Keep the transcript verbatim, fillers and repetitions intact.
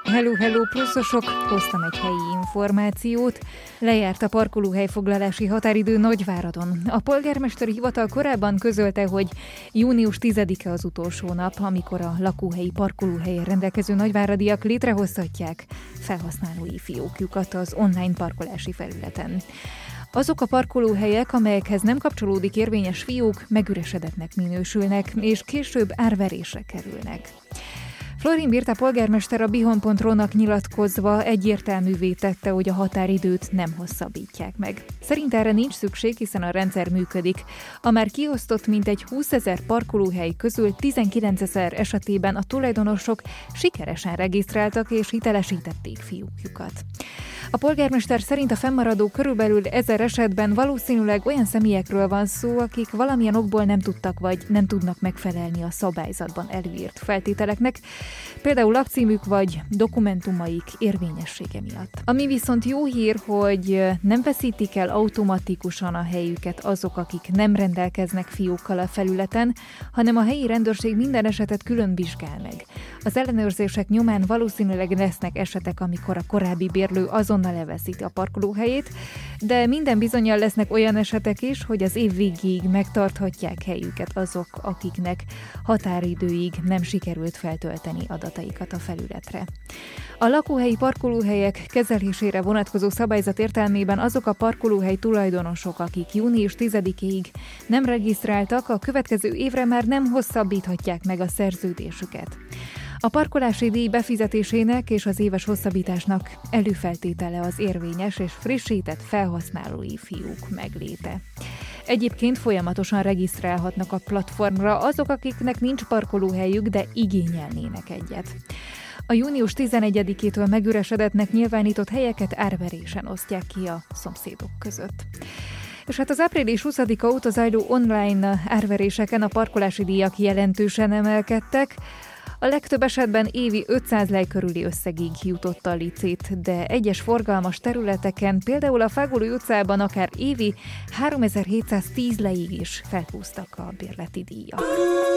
Hello, hello, pluszosok! Hoztam egy helyi információt. Lejárt a parkolóhelyfoglalási határidő Nagyváradon. A polgármesteri hivatal korábban közölte, hogy június tizedike az utolsó nap, amikor a lakóhelyi parkolóhelyen rendelkező nagyváradiak létrehozhatják felhasználói fiókjukat az online parkolási felületen. Azok a parkolóhelyek, amelyekhez nem kapcsolódik érvényes fiók, megüresedettnek minősülnek, és később árverésre kerülnek. Florin Birta polgármester a bihon pont ro-nak nyilatkozva egyértelművé tette, hogy a határidőt nem hosszabbítják meg. Szerint erre nincs szükség, hiszen a rendszer működik. A már kiosztott mintegy húszezer parkolóhely közül tizenkilencezer esetében a tulajdonosok sikeresen regisztráltak és hitelesítették fiókjukat. A polgármester szerint a fennmaradó körülbelül ezer esetben valószínűleg olyan személyekről van szó, akik valamilyen okból nem tudtak vagy nem tudnak megfelelni a szabályzatban előírt feltételeknek, például lakcímük vagy dokumentumaik érvényessége miatt. Ami viszont jó hír, hogy nem veszítik el automatikusan a helyüket azok, akik nem rendelkeznek fiókkal a felületen, hanem a helyi rendőrség minden esetet külön vizsgál meg. Az ellenőrzések nyomán valószínűleg lesznek esetek, amikor a korábbi bérlő azonnal elveszíti a parkolóhelyét, de minden bizonnyal lesznek olyan esetek is, hogy az év végéig megtarthatják helyüket azok, akiknek határidőig nem sikerült feltölteni adataikat a felületre. A lakóhelyi parkolóhelyek kezelésére vonatkozó szabályzat értelmében azok a parkolóhely tulajdonosok, akik június tizedikéig nem regisztráltak, a következő évre már nem hosszabbíthatják meg a szerződésüket. A parkolási díj befizetésének és az éves hosszabbításnak előfeltétele az érvényes és frissített felhasználói fiók megléte. Egyébként folyamatosan regisztrálhatnak a platformra azok, akiknek nincs parkolóhelyük, de igényelnének egyet. A június tizenegyedikétől megüresedettnek nyilvánított helyeket árverésen osztják ki a szomszédok között. És hát az április huszadika óta zajló online árveréseken a parkolási díjak jelentősen emelkedtek. A legtöbb esetben évi ötszáz lej körüli összegig jutott a licit, de egyes forgalmas területeken, például a Fágolói utcában akár évi háromezer-hétszáztíz lejig is felhúztak a bérleti díjak.